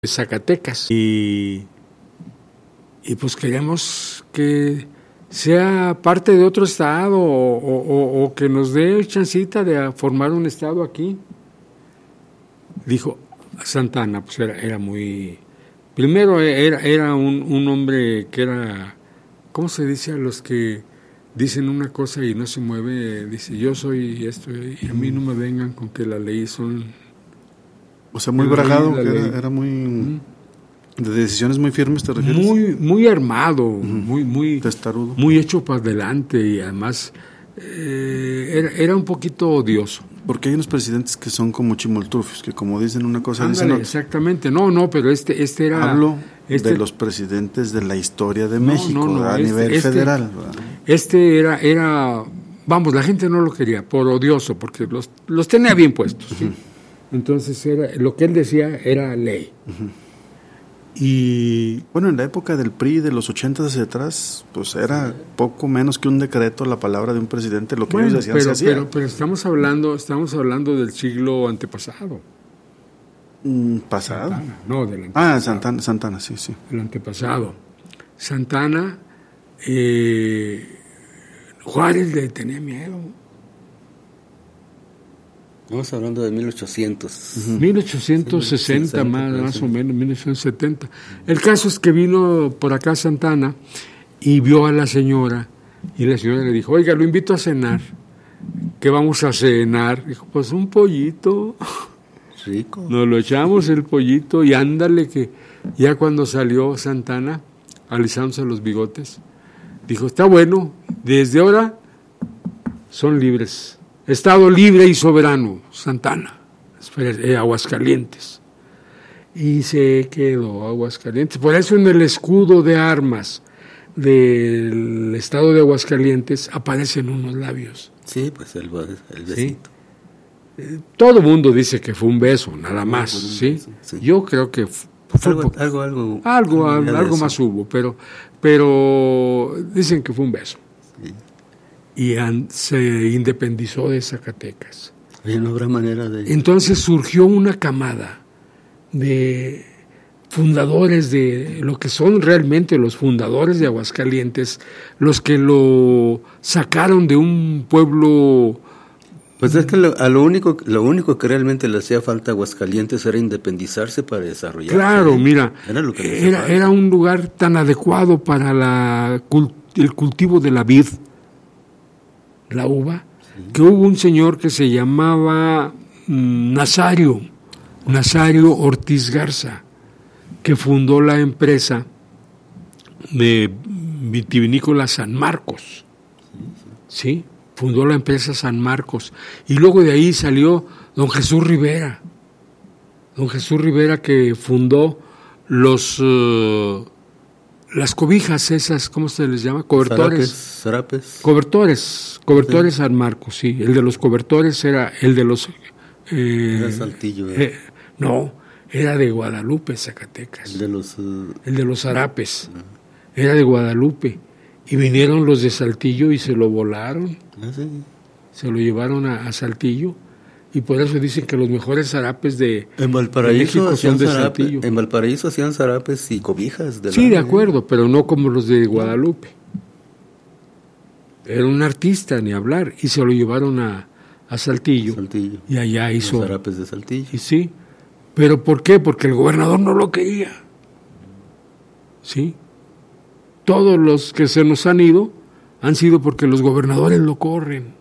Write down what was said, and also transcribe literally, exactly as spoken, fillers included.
Zacatecas y, y pues queremos que sea parte de otro estado o, o, o que nos dé chancita de formar un estado aquí. Dijo Santana, pues era, era muy... Primero era, era un, un hombre que era, ¿cómo se dice a los que dicen una cosa y no se mueve? Dice, yo soy esto y a mí no me vengan con que la ley son... O sea, muy bragado, era, era muy... ¿Mm? De decisiones muy firmes, ¿te refieres? Muy, muy armado, uh-huh. muy, muy... Testarudo. Muy hecho para adelante y además eh, era, era un poquito odioso. Porque hay unos presidentes que son como chimoltrufios, que como dicen una cosa... Ándale, dicen otra. Exactamente, no, no, pero este, este era... Hablo este, de los presidentes de la historia de no, México, no, no, a este, nivel este, federal. ¿verdad? Este era, era, vamos, la gente no lo quería, por odioso, porque los, los tenía bien puestos, ¿sí? Uh-huh. Entonces era, lo que él decía era ley. Uh-huh. Y bueno, en la época del P R I de los ochentas hacia atrás, pues era poco menos que un decreto la palabra de un presidente, lo que bueno, ellos decían pero, se hacía. Pero, pero estamos hablando, estamos hablando del siglo antepasado. Mm, ¿Pasado? Santana, no, del antepasado. Ah, Santana, Santana, sí, sí. El antepasado. Santana, eh, Juárez le tenía miedo. Estamos hablando de mil ochocientos. Uh-huh. mil ochocientos sesenta, más, más o menos, mil ochocientos setenta. El caso es que vino por acá Santana y vio a la señora y la señora le dijo, oiga, lo invito a cenar. ¿Qué vamos a cenar? Dijo, pues un pollito. Rico. Nos lo echamos el pollito y ándale que ya cuando salió Santana, alisándose los bigotes, dijo, está bueno, desde ahora son libres. Estado libre y soberano, Santana, eh, Aguascalientes. Y se quedó Aguascalientes. Por eso en el escudo de armas del estado de Aguascalientes aparecen unos labios. Sí, pues el, el besito. ¿Sí? Eh, todo el mundo dice que fue un beso, nada más, ¿sí? Beso, sí. Yo creo que fue algo, po- algo, algo, algo, algo, algo más hubo, pero, pero dicen que fue un beso. Sí. Y an, se independizó de Zacatecas. Oye, no habrá manera de... Entonces surgió una camada de fundadores de lo que son realmente los fundadores de Aguascalientes, los que lo sacaron de un pueblo... Pues es que lo, a lo único, lo único que realmente le hacía falta a Aguascalientes era independizarse para desarrollarse. Claro, ¿eh? mira, era, lo que era, era un lugar tan adecuado para la, el cultivo de la vid, la uva, sí. Que hubo un señor que se llamaba mm, Nazario, Nazario Ortiz Garza, que fundó la empresa de vitivinícola San Marcos, sí, sí. ¿Sí? Fundó la empresa San Marcos, y luego de ahí salió don Jesús Rivera, don Jesús Rivera que fundó los... Uh, las cobijas esas, ¿cómo se les llama? Cobertores. Zarapes. Cobertores, cobertores sí. San Marcos, sí. El de los cobertores era el de los... Eh, era Saltillo. ¿eh? Eh, no, era de Guadalupe, Zacatecas. El de los... Uh... El de los zarapes. Uh-huh. Era de Guadalupe. Y vinieron los de Saltillo y se lo volaron. Ah, sí. Se lo llevaron a, a Saltillo. Y por eso dicen que los mejores zarapes de, en Valparaíso de México son de zarape, Saltillo. En Valparaíso hacían zarapes y cobijas. De sí, la... de acuerdo, pero no como los de Guadalupe. Era un artista, ni hablar, y se lo llevaron a, a Saltillo, Saltillo. Y allá hizo... Los zarapes de Saltillo. Y sí, pero ¿por qué? Porque el gobernador no lo quería. ¿Sí? Todos los que se nos han ido han sido porque los gobernadores lo corren.